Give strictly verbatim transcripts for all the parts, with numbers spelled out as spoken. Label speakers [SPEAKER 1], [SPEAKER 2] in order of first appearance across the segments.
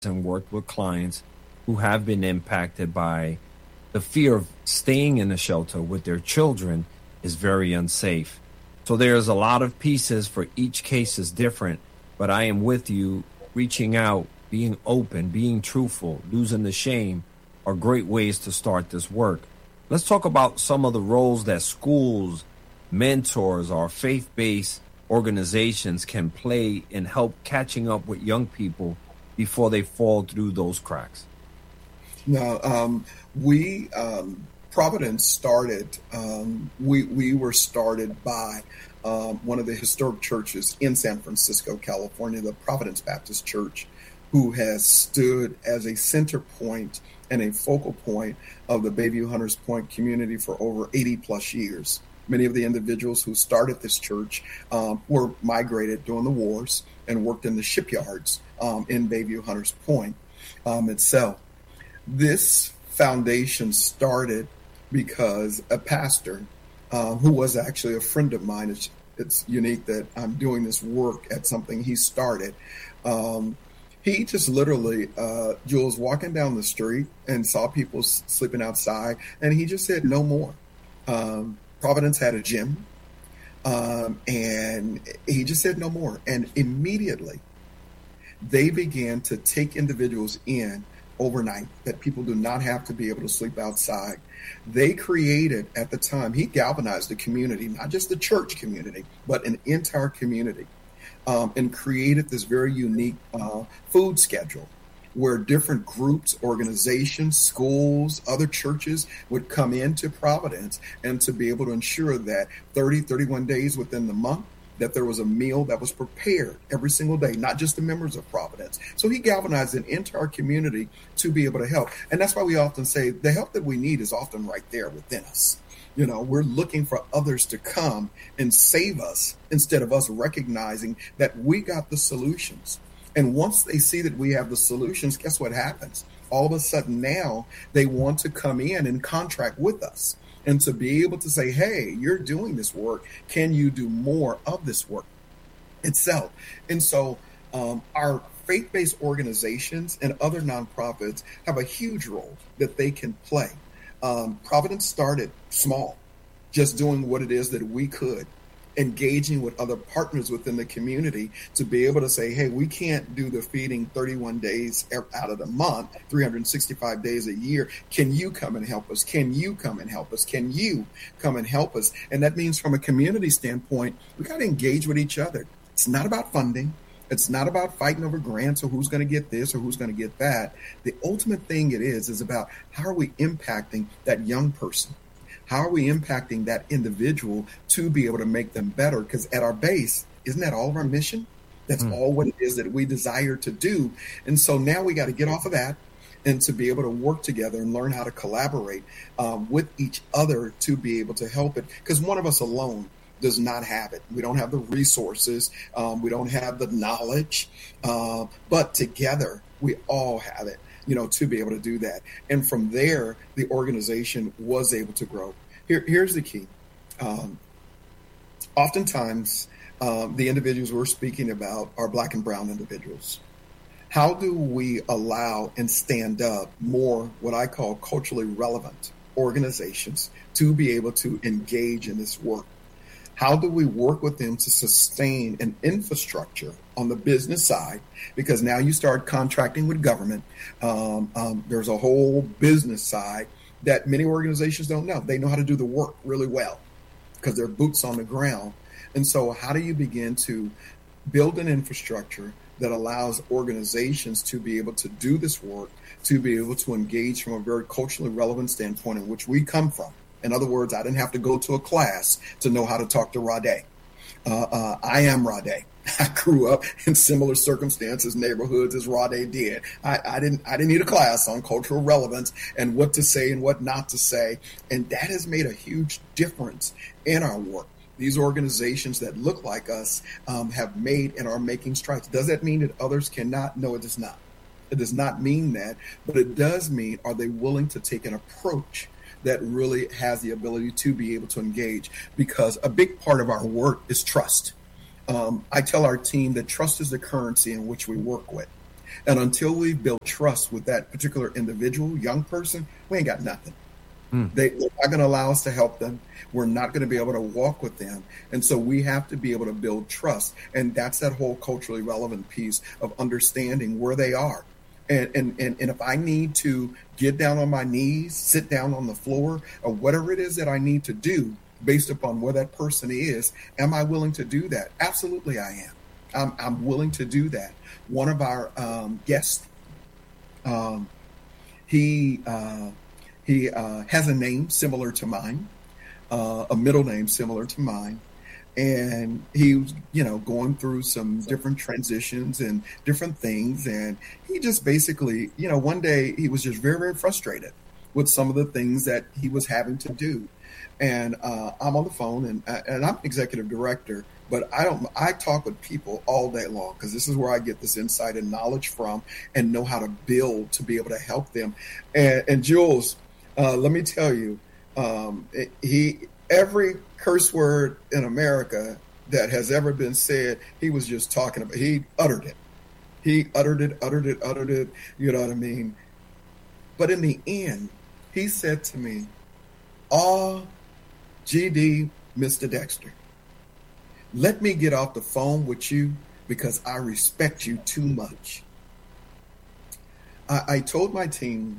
[SPEAKER 1] and worked with clients who have been impacted by the fear of staying in a shelter with their children is very unsafe. So there's a lot of pieces for each case is different, but I am with you. Reaching out, being open, being truthful, losing the shame are great ways to start this work. Let's talk about some of the roles that schools, mentors, or faith-based organizations can play in help catching up with young people before they fall through those cracks.
[SPEAKER 2] Now, um, we, um, Providence started, um, we, we were started by um, one of the historic churches in San Francisco, California, the Providence Baptist Church, who has stood as a center point and a focal point of the Bayview Hunters Point community for over eighty plus years. Many of the individuals who started this church um, were migrated during the wars and worked in the shipyards um, in Bayview Hunters Point um, itself. This foundation started because a pastor um, who was actually a friend of mine, it's, it's unique that I'm doing this work at something he started. Um, he just literally, uh, Jules, walking down the street and saw people s- sleeping outside, and he just said, no more. Um, Providence had a gym, um, and he just said no more. And immediately they began to take individuals in overnight, that people do not have to be able to sleep outside. They created at the time, he galvanized the community, not just the church community, but an entire community, um, and created this very unique uh, food schedule where different groups, organizations, schools, other churches would come into Providence and to be able to ensure that thirty, thirty-one days within the month, that there was a meal that was prepared every single day, not just the members of Providence. So he galvanized an entire community to be able to help. And that's why we often say the help that we need is often right there within us. You know, we're looking for others to come and save us instead of us recognizing that we got the solutions. And once they see that we have the solutions, guess what happens? All of a sudden now they want to come in and contract with us. And to be able to say, hey, you're doing this work. Can you do more of this work itself? And so um, our faith-based organizations and other nonprofits have a huge role that they can play. Um, Providence started small, just doing what it is that we could, engaging with other partners within the community to be able to say, hey, we can't do the feeding thirty-one days out of the month, three hundred sixty-five days a year. Can you come and help us? Can you come and help us? Can you come and help us? And that means from a community standpoint, we got to engage with each other. It's not about funding. It's not about fighting over grants or who's going to get this or who's going to get that. The ultimate thing it is, is about how are we impacting that young person? How are we impacting that individual to be able to make them better? Because at our base, isn't that all of our mission? That's mm. all what it is that we desire to do. And so now we got to get off of that and to be able to work together and learn how to collaborate um, with each other to be able to help it. Because one of us alone does not have it. We don't have the resources. Um, we don't have the knowledge. Uh, but together, we all have it, you know, to be able to do that. And from there, the organization was able to grow. Here, here's the key. Um, oftentimes, um, the individuals we're speaking about are Black and brown individuals. How do we allow and stand up more what I call culturally relevant organizations to be able to engage in this work? How do we work with them to sustain an infrastructure on the business side? Because now you start contracting with government. Um, um, there's a whole business side that many organizations don't know. They know how to do the work really well because they're boots on the ground. And so how do you begin to build an infrastructure that allows organizations to be able to do this work, to be able to engage from a very culturally relevant standpoint in which we come from? In other words, I didn't have to go to a class to know how to talk to Rade. Uh, uh, I am Rade. I grew up in similar circumstances, neighborhoods as Rade did. I, I didn't I didn't need a class on cultural relevance and what to say and what not to say. And that has made a huge difference in our work. These organizations that look like us um, have made and are making strides. Does that mean that others cannot? No, it does not. It does not mean that. But it does mean, are they willing to take an approach that really has the ability to be able to engage? Because a big part of our work is trust. Um, I tell our team that trust is the currency in which we work with. And until we build trust with that particular individual, young person, we ain't got nothing. Mm. They, they're not going to allow us to help them. We're not going to be able to walk with them. And so we have to be able to build trust. And that's that whole culturally relevant piece of understanding where they are. And, and, and, and if I need to get down on my knees, sit down on the floor, or whatever it is that I need to do based upon where that person is, am I willing to do that? Absolutely, I am. I'm, I'm willing to do that. One of our um, guests, um, he uh, he uh, has a name similar to mine, uh, a middle name similar to mine. And he was, you know, going through some different transitions and different things. And he just basically, you know, one day he was just very, very frustrated with some of the things that he was having to do. And uh, I'm on the phone and, and I'm executive director, but I don't, I talk with people all day long because this is where I get this insight and knowledge from and know how to build to be able to help them. And, and Jules, uh, let me tell you, um, he, every curse word in America that has ever been said, he was just talking about, he uttered it. He uttered it, uttered it, uttered it, you know what I mean? But in the end, he said to me, "Ah, G D, Mister Dexter, let me get off the phone with you because I respect you too much." I, I told my team,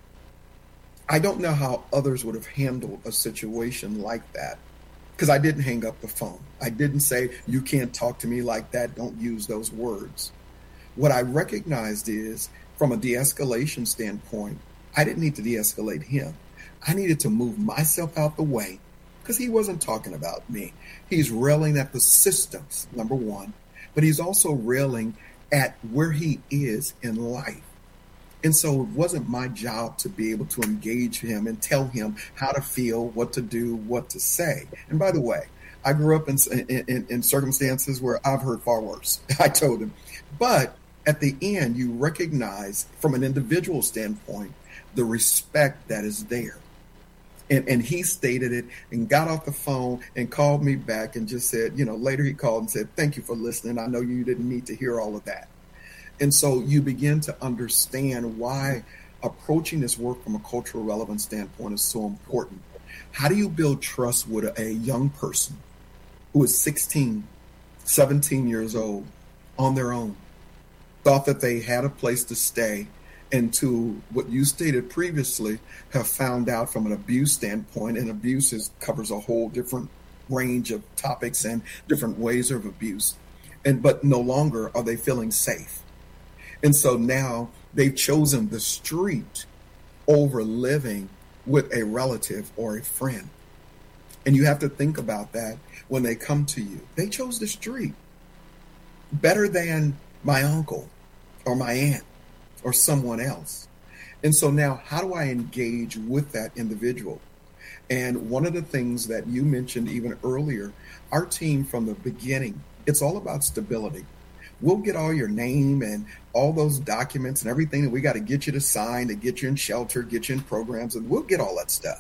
[SPEAKER 2] I don't know how others would have handled a situation like that because I didn't hang up the phone. I didn't say, "You can't talk to me like that. Don't use those words." What I recognized is from a de-escalation standpoint, I didn't need to de-escalate him. I needed to move myself out the way because he wasn't talking about me. He's railing at the systems, number one, but he's also railing at where he is in life. And so it wasn't my job to be able to engage him and tell him how to feel, what to do, what to say. And by the way, I grew up in, in, in circumstances where I've heard far worse. I told him. But at the end, you recognize from an individual standpoint, the respect that is there. And, and he stated it and got off the phone and called me back and just said, you know, later he called and said, "Thank you for listening. I know you didn't need to hear all of that." And so you begin to understand why approaching this work from a cultural relevance standpoint is so important. How do you build trust with a young person who is sixteen, seventeen years old on their own, thought that they had a place to stay, and to what you stated previously, have found out from an abuse standpoint, and abuse is, covers a whole different range of topics and different ways of abuse, and but no longer are they feeling safe. And so now they've chosen the street over living with a relative or a friend. And you have to think about that when they come to you. They chose the street better than my uncle or my aunt or someone else. And so now how do I engage with that individual? And one of the things that you mentioned even earlier, our team from the beginning, it's all about stability. We'll get all your name and all those documents and everything that we got to get you to sign to get you in shelter, get you in programs, and we'll get all that stuff.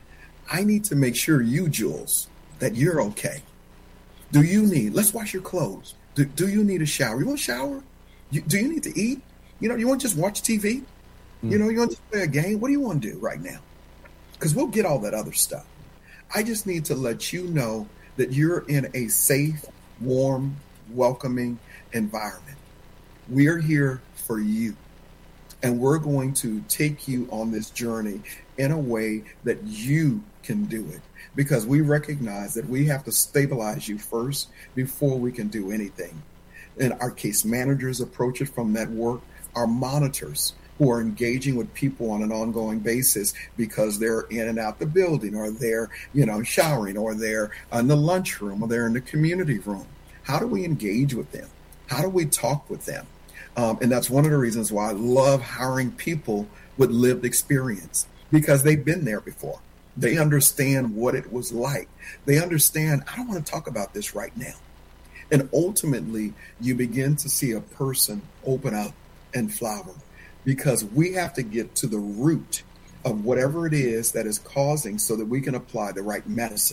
[SPEAKER 2] I need to make sure you, Jules, that you're okay. Do you need, let's wash your clothes. Do, do you need a shower? You want a shower? You, do you need to eat? You know, you want to just watch T V? Mm. You know, you want to just play a game? What do you want to do right now? Because we'll get all that other stuff. I just need to let you know that you're in a safe, warm, welcoming environment. We are here for you. And we're going to take you on this journey in a way that you can do it. Because we recognize that we have to stabilize you first before we can do anything. And our case managers approach it from that work. Our monitors who are engaging with people on an ongoing basis because they're in and out the building, or they're, you know, showering, or they're in the lunchroom, or they're in the community room. How do we engage with them? How do we talk with them? Um, and that's one of the reasons why I love hiring people with lived experience, because they've been there before. They understand what it was like. They understand, I don't want to talk about this right now. And ultimately, you begin to see a person open up and flower, because we have to get to the root of whatever it is that is causing, so that we can apply the right medicine.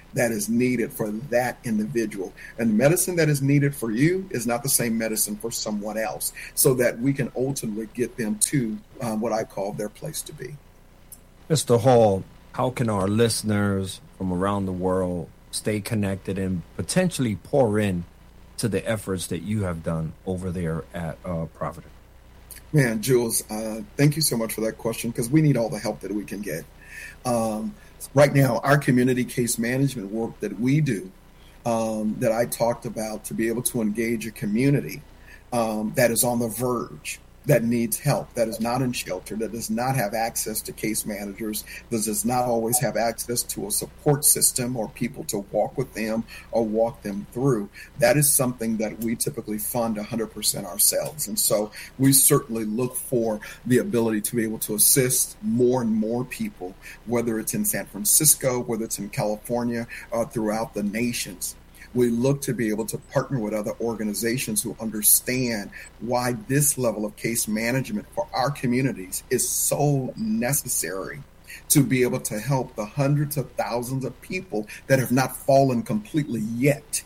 [SPEAKER 2] that is needed for that individual. And the medicine that is needed for you is not the same medicine for someone else, so that we can ultimately get them to uh, what I call their place to be.
[SPEAKER 1] Mister Hall, how can our listeners from around the world stay connected and potentially pour in to the efforts that you have done over there at uh, Providence?
[SPEAKER 2] Man, Jules, uh, thank you so much for that question, because we need all the help that we can get. Um, right now, our community case management work that we do, um, that I talked about, to be able to engage a community um, that is on the verge, that needs help, that is not in shelter, that does not have access to case managers, that does not always have access to a support system or people to walk with them or walk them through. That is something that we typically fund one hundred percent ourselves. And so we certainly look for the ability to be able to assist more and more people, whether it's in San Francisco, whether it's in California, or throughout the nations. We look to be able to partner with other organizations who understand why this level of case management for our communities is so necessary, to be able to help the hundreds of thousands of people that have not fallen completely yet.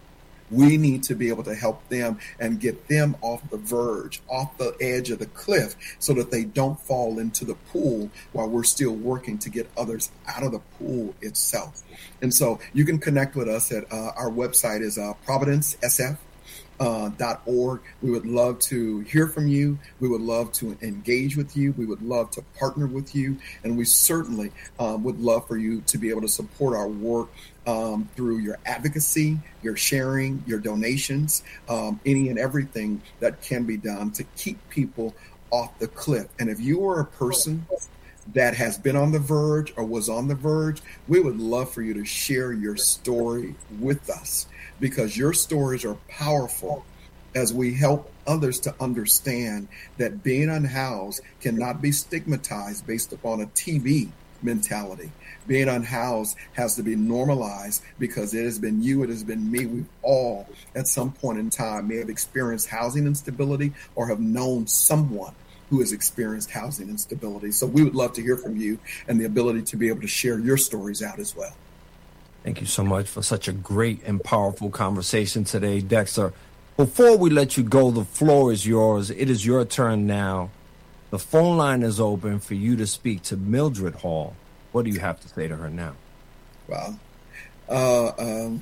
[SPEAKER 2] We need to be able to help them and get them off the verge, off the edge of the cliff, so that they don't fall into the pool while we're still working to get others out of the pool itself. And so you can connect with us at uh, our website is uh, providence s f dot org. We would love to hear from you. We would love to engage with you. We would love to partner with you. And we certainly um, would love for you to be able to support our work um, through your advocacy, your sharing, your donations, um, any and everything that can be done to keep people off the cliff. And if you are a person that has been on the verge or was on the verge, we would love for you to share your story with us, because your stories are powerful as we help others to understand that being unhoused cannot be stigmatized based upon a T V mentality. Being unhoused has to be normalized, because it has been you, it has been me. We've all at some point in time may have experienced housing instability or have known someone who has experienced housing instability. So we would love to hear from you and the ability to be able to share your stories out as well.
[SPEAKER 1] Thank you so much for such a great and powerful conversation today, Dexter. Before we let you go, the floor is yours. It is your turn now. The phone line is open for you to speak to Mildred Hall. What do you have to say to her now?
[SPEAKER 2] Wow. Uh, um,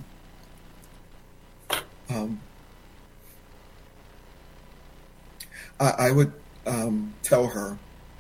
[SPEAKER 2] um, I, I would um, tell her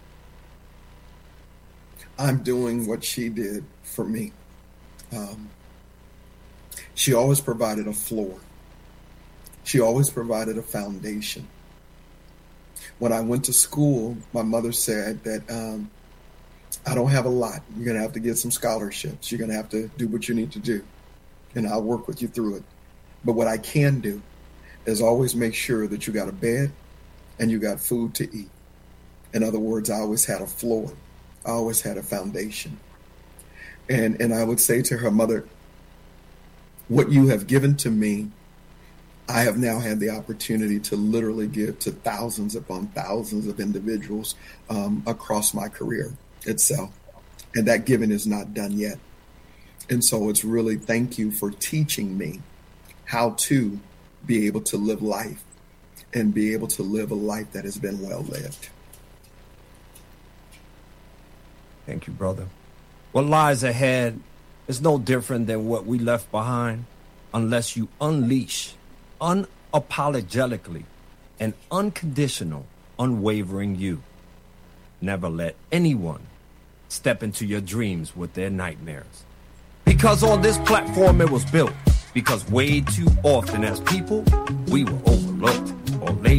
[SPEAKER 2] I'm doing what she did for me. Um, she always provided a floor. She always provided a foundation. When I went to school, my mother said that um, I don't have a lot. You're going to have to get some scholarships. You're going to have to do what you need to do, and I'll work with you through it. But what I can do is always make sure that you got a bed and you got food to eat. In other words, I always had a floor. I always had a foundation. And and I would say to her, Mother, what you have given to me, I have now had the opportunity to literally give to thousands upon thousands of individuals um, across my career itself. And that giving is not done yet. And so it's really thank you for teaching me how to be able to live life and be able to live a life that has been well lived.
[SPEAKER 1] Thank you, brother. What lies ahead is no different than what we left behind, unless you unleash unapologetically and unconditional, unwavering you. Never let anyone step into your dreams with their nightmares. Because on this platform it was built, because way too often as people, we were overlooked.